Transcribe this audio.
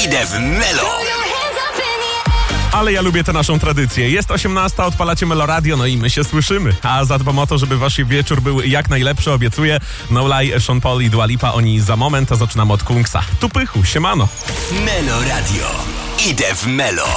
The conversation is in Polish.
Idę w Melo. Ale ja lubię tę naszą tradycję. Jest 18, odpalacie Melo Radio, no i my się słyszymy. A zadbam o to, żeby wasz wieczór był jak najlepszy, obiecuję. No Lie, Sean Paul i Dua Lipa, oni za moment, to zaczynamy od Kungsa. Tu pychu, siemano. Melo Radio. Idę w Melo.